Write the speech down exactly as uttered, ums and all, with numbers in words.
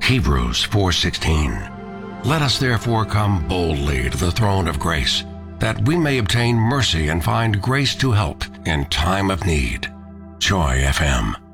Hebrews four sixteen. Let us therefore come boldly to the throne of grace, that we may obtain mercy and find grace to help in time of need. Joy F M.